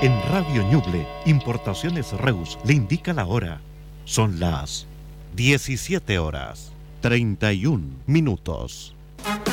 En Radio Ñuble, Importaciones Reus le indica la hora. Son las 17:31.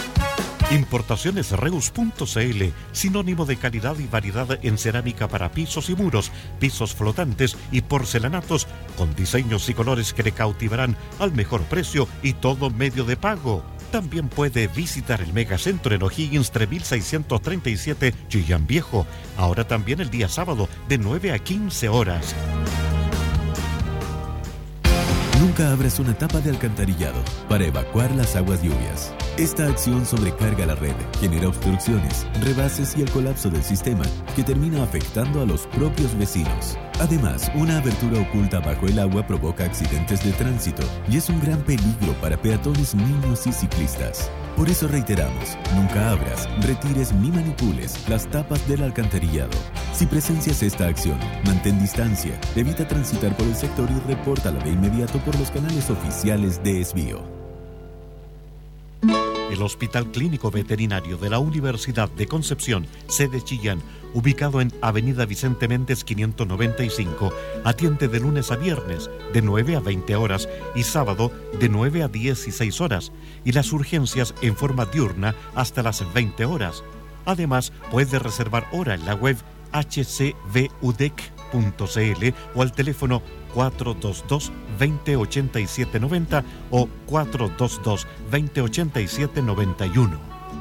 Importacionesreus.cl, sinónimo de calidad y variedad en cerámica para pisos y muros, pisos flotantes y porcelanatos, con diseños y colores que le cautivarán al mejor precio y todo medio de pago. También puede visitar el Megacentro en O'Higgins 3637 Chillán Viejo, ahora también el día sábado de 9 a 15 horas. Nunca abras una tapa de alcantarillado para evacuar las aguas lluvias. Esta acción sobrecarga la red, genera obstrucciones, rebases y el colapso del sistema, que termina afectando a los propios vecinos. Además, una abertura oculta bajo el agua provoca accidentes de tránsito y es un gran peligro para peatones, niños y ciclistas. Por eso reiteramos, nunca abras, retires ni manipules las tapas del alcantarillado. Si presencias esta acción, mantén distancia, evita transitar por el sector y repórtala de inmediato por los canales oficiales de Esbio. El Hospital Clínico Veterinario de la Universidad de Concepción, sede Chillán, ubicado en Avenida Vicente Méndez 595, atiende de lunes a viernes de 9 a 20 horas y sábado de 9 a 16 horas y las urgencias en forma diurna hasta las 20 horas. Además, puede reservar hora en la web hcvudec.cl o al teléfono 422-2087-90 o 422-2087-91.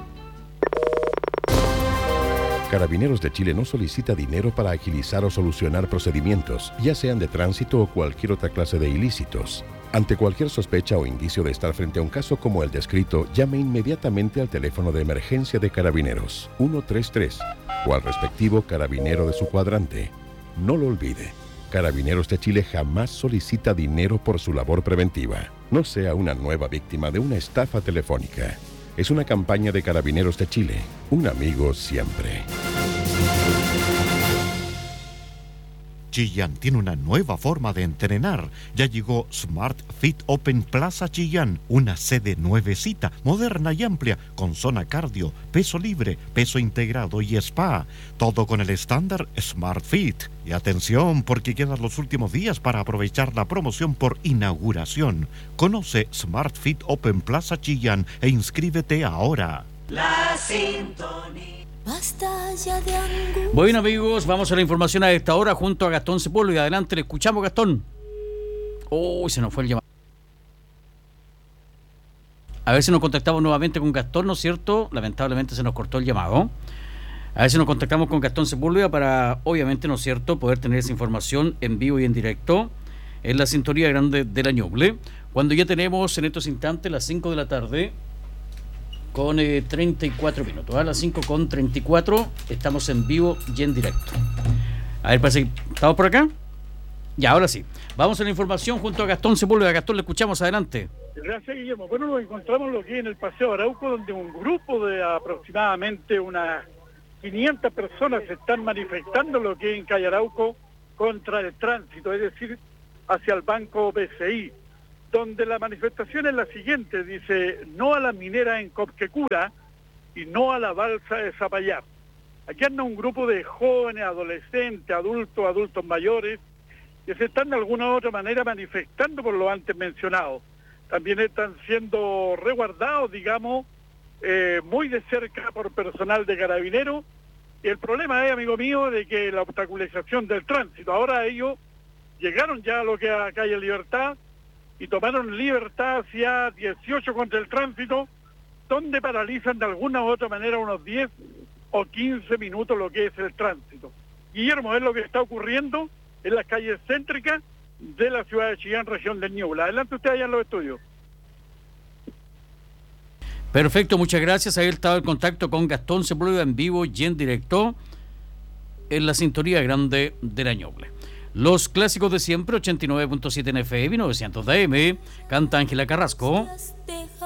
Carabineros de Chile no solicita dinero para agilizar o solucionar procedimientos, ya sean de tránsito o cualquier otra clase de ilícitos. Ante cualquier sospecha o indicio de estar frente a un caso como el descrito, llame inmediatamente al teléfono de emergencia de Carabineros 133 o al respectivo carabinero de su cuadrante. No lo olvide. Carabineros de Chile jamás solicita dinero por su labor preventiva. No sea una nueva víctima de una estafa telefónica. Es una campaña de Carabineros de Chile. Un amigo siempre. Chillán tiene una nueva forma de entrenar. Ya llegó Smart Fit Open Plaza Chillán, una sede nuevecita, moderna y amplia, con zona cardio, peso libre, peso integrado y spa. Todo con el estándar Smart Fit. Y atención, porque quedan los últimos días para aprovechar la promoción por inauguración. Conoce Smart Fit Open Plaza Chillán e inscríbete ahora. La sintonía. Basta ya de angustia. Bueno, amigos, vamos a la información a esta hora junto a Gastón Sepúlveda. Adelante, le escuchamos, Gastón. Se nos fue el llamado. A ver si nos contactamos nuevamente con Gastón, ¿no es cierto? Lamentablemente se nos cortó el llamado. A ver si nos contactamos con Gastón Sepúlveda para, obviamente, ¿no es cierto?, poder tener esa información en vivo y en directo en la sintonía grande de la Ñuble. Cuando ya tenemos en estos instantes las 5 de la tarde con 34 minutos. A las 5:34 estamos en vivo y en directo. A ver, parece que estamos por acá. Ya, ahora sí. Vamos a la información junto a Gastón Sepúlveda. Gastón, le escuchamos, adelante. Gracias, Guillermo. Bueno, nos encontramos aquí en el Paseo Arauco, donde un grupo de aproximadamente unas 500 personas se están manifestando lo que es en calle Arauco contra el tránsito, es decir, hacia el Banco BCI, donde la manifestación es la siguiente, dice, no a la minera en Copquecura y no a la balsa de Zapallar. Aquí anda un grupo de jóvenes, adolescentes, adultos mayores, que se están de alguna u otra manera manifestando por lo antes mencionado. También están siendo resguardados, digamos, muy de cerca por personal de Carabineros. Y el problema es, amigo mío, de que la obstaculización del tránsito. Ahora ellos llegaron ya a lo que es a calle Libertad y tomaron Libertad hacia 18 contra el tránsito, donde paralizan de alguna u otra manera unos 10 o 15 minutos lo que es el tránsito. Guillermo, es lo que está ocurriendo en las calles céntricas de la ciudad de Chillán, región del Ñuble. Adelante usted allá en los estudios. Perfecto, muchas gracias. Ahí estaba el contacto con Gastón Sepúlveda en vivo y en directo en la sintonía grande de la Ñuble. Los clásicos de siempre, 89.7 en FM, 900 de AM, canta Ángela Carrasco.